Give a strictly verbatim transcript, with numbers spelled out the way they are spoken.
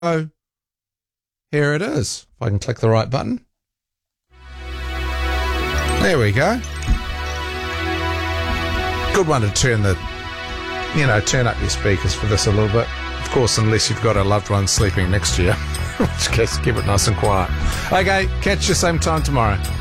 here it is. If I can click the right button. There we go. Good one to turn the, you know, turn up your speakers for this a little bit. Of course, unless you've got a loved one sleeping next to you. In which case, keep it nice and quiet. Okay, catch you same time tomorrow.